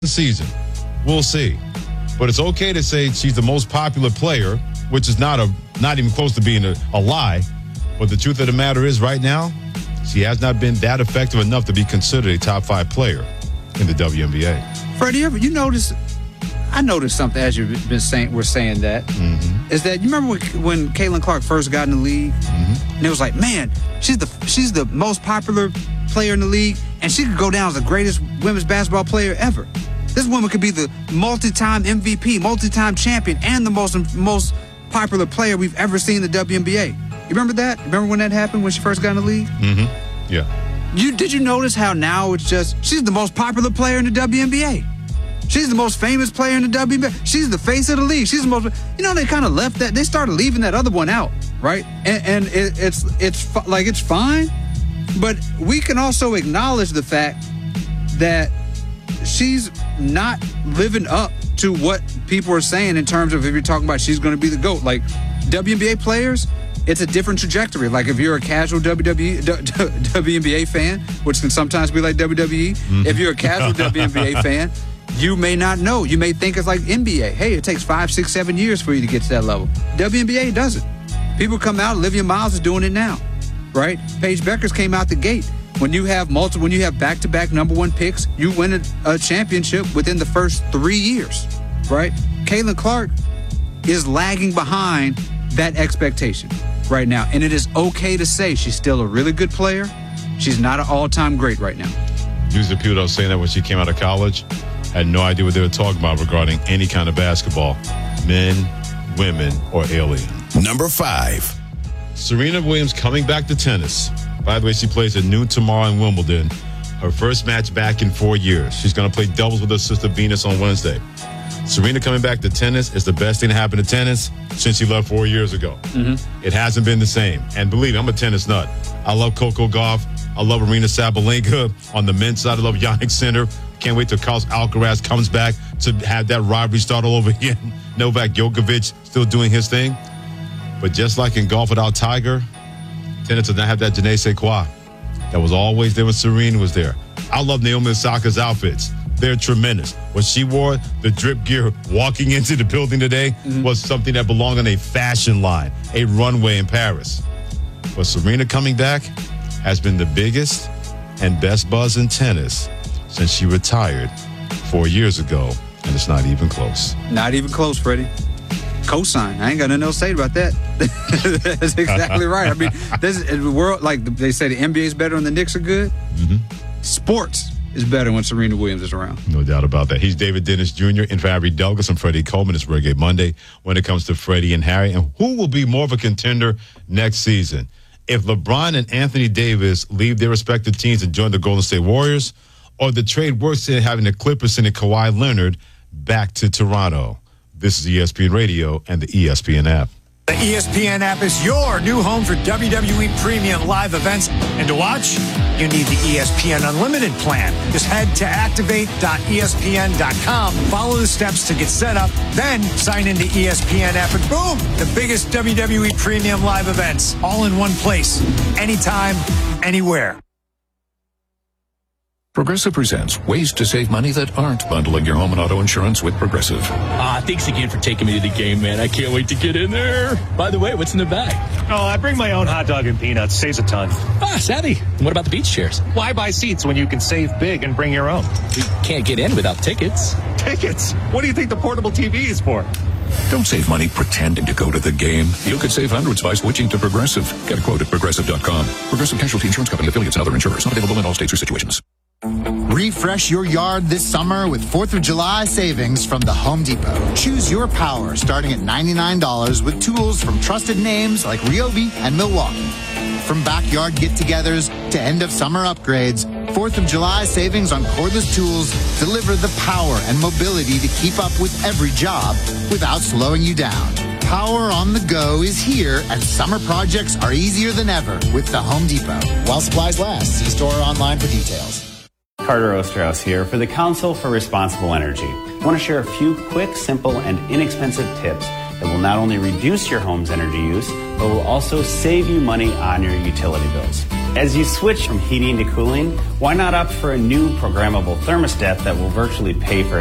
season. We'll see. But it's okay to say she's the most popular player, which is not even close to being a lie. But the truth of the matter is right now, she has not been that effective enough to be considered a top 5 player in the WNBA. Freddie, you notice? I noticed something as you've been saying. We're saying that is that you remember when Caitlin Clark first got in the league, and it was like, man, she's the most popular player in the league, and she could go down as the greatest women's basketball player ever. This woman could be the multi-time MVP, multi-time champion, and the most popular player we've ever seen in the WNBA. You remember that? Remember when that happened when she first got in the league? Yeah. Did you notice how now it's just she's the most popular player in the WNBA? She's the most famous player in the WNBA. She's the face of the league. She's the most. They kind of left that. They started leaving that other one out, right? And it's fine, but we can also acknowledge the fact that she's not living up to what people are saying in terms of if you're talking about she's going to be the GOAT. Like WNBA players, it's a different trajectory. Like if you're a casual WNBA fan, which can sometimes be like WWE, if you're a casual WNBA fan, you may not know. You may think it's like NBA. Hey, it takes 5, 6, 7 years for you to get to that level. WNBA doesn't. People come out. Olivia Miles is doing it now, right? Paige Beckers came out the gate. When you have back-to-back number 1 picks, you win a championship within the first 3 years, right? Caitlin Clark is lagging behind that expectation right now, and it is okay to say she's still a really good player. She's not an all-time great right now. Usually people that was saying that when she came out of college had no idea what they were talking about regarding any kind of basketball, men, women, or alien. Number 5. Serena Williams coming back to tennis. By the way, she plays at noon tomorrow in Wimbledon. Her first match back in 4 years. She's going to play doubles with her sister Venus on Wednesday. Serena coming back to tennis is the best thing to happen to tennis since she left 4 years ago. It hasn't been the same. And believe me, I'm a tennis nut. I love Coco Gauff. I love Aryna Sabalenka. On the men's side, I love Jannik Sinner. Can't wait till Carlos Alcaraz comes back to have that rivalry start all over again. Novak Djokovic still doing his thing. But just like in golf without Tiger, tennis does not have that je ne sais quoi that was always there when Serena was there. I love Naomi Osaka's outfits. They're tremendous. What she wore, the drip gear walking into the building today, was something that belonged on a fashion line, a runway in Paris. But Serena coming back has been the biggest and best buzz in tennis since she retired 4 years ago, and it's not even close. Not even close, Freddie. Cosign. I ain't got nothing else to say about that. That's exactly right. I mean, this is the world, like they say the NBA is better when the Knicks are good. Sports is better when Serena Williams is around. No doubt about that. He's David Dennis Jr. and for Harry Douglas and Freddie Coleman. It's Reggae Monday when it comes to Freddie and Harry. And who will be more of a contender next season? If LeBron and Anthony Davis leave their respective teams and join the Golden State Warriors, or the trade works in having the Clippers sending Kawhi Leonard back to Toronto. This is ESPN Radio and the ESPN app. The ESPN app is your new home for WWE Premium live events. And to watch, you need the ESPN Unlimited plan. Just head to activate.espn.com, follow the steps to get set up, then sign into ESPN app, and boom, the biggest WWE Premium live events, all in one place, anytime, anywhere. Progressive presents ways to save money that aren't bundling your home and auto insurance with Progressive. Thanks again for taking me to the game, man. I can't wait to get in there. By the way, what's in the bag? Oh, I bring my own hot dog and peanuts. Saves a ton. Savvy. And what about the beach chairs? Why buy seats when you can save big and bring your own? We can't get in without tickets. Tickets? What do you think the portable TV is for? Don't save money pretending to go to the game. You could save hundreds by switching to Progressive. Get a quote at Progressive.com. Progressive Casualty Insurance Company, affiliates, and other insurers. Not available in all states or situations. Refresh your yard this summer with 4th of July savings from the Home Depot. Choose your power starting at $99 with tools from trusted names like Ryobi and Milwaukee. From backyard get-togethers to end-of-summer upgrades, 4th of July savings on cordless tools deliver the power and mobility to keep up with every job without slowing you down. Power on the go is here, and summer projects are easier than ever with the Home Depot. While supplies last, see store or online for details. Carter Osterhaus here for the Council for Responsible Energy. I want to share a few quick, simple, and inexpensive tips that will not only reduce your home's energy use, but will also save you money on your utility bills. As you switch from heating to cooling, why not opt for a new programmable thermostat that will virtually pay for